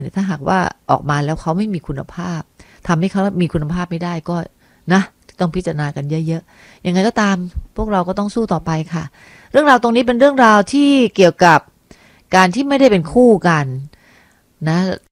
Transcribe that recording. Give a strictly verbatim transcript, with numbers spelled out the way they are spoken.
ถ้าหากว่าออกมาแล้วเขาไม่มีคุณภาพทำให้เขามีคุณภาพไม่ได้ก็นะต้องพิจารณากันเยอะๆยังไงก็ตามพวกเราก็ต้องสู้ต่อไปค่ะเรื่องราวตรงนี้เป็นเรื่องราวที่เกี่ยวกับการที่ไม่ได้เป็นคู่กันนะ